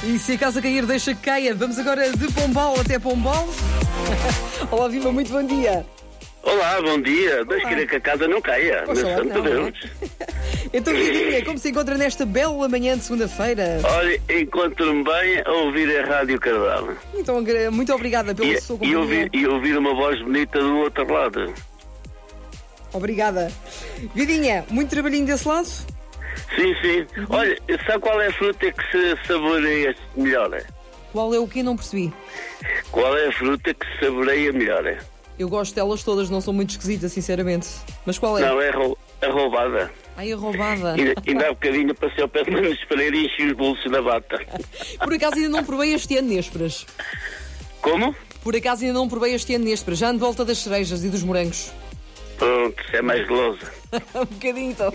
E se a casa cair, deixa que caia. Vamos agora de Pombal até Pombal. Olá, Viva, muito bom dia. Olá, bom dia. Deus queira que a casa não caia. Meu santo Deus. Então, Vidinha, como se encontra nesta bela manhã de segunda-feira? Olha, encontro-me bem a ouvir a Rádio Cardal. Então, muito obrigada pela sua companhia. E ouvir uma voz bonita do outro lado. Obrigada. Vidinha, muito trabalhinho desse lado? Sim, sim. Olha, sabe qual é a fruta que se saboreia melhor? Qual é o que? Não percebi. Qual é a fruta que se saboreia melhor? Eu gosto delas todas, não são muito esquisitas, sinceramente. Mas qual é? Não, é a roubada. Ai, a roubada. Ainda há bocadinho passei ao pé de Manos Pereira e enchi os bolsos da bata. Por acaso ainda não provei este ano nésperas. Como? Por acaso ainda não provei este ano nésperas. Já ando de volta das cerejas e dos morangos. Pronto, é mais goloso. Um bocadinho, então.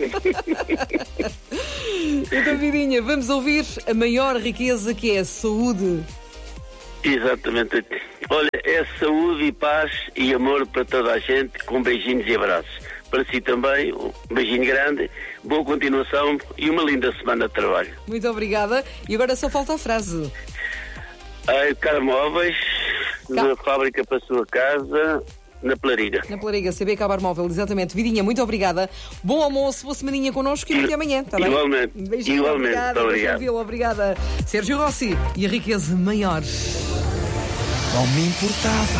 Então, Vidinha, vamos ouvir a maior riqueza, que é a saúde. Exatamente. Olha, é saúde e paz e amor para toda a gente, com beijinhos e abraços. Para si também, um beijinho grande, boa continuação e uma linda semana de trabalho. Muito obrigada. E agora só falta a frase. Carmóveis, na fábrica para a sua casa, na Pelariga. Na Pelariga, CB Cabar Móvel, exatamente. Vidinha, muito obrigada. Bom almoço, boa semaninha connosco e até amanhã, está bem? Igualmente. Um beijinho, igualmente. obrigada. Obrigado. Obrigada. Sérgio Rossi e a riqueza maior. Não me importava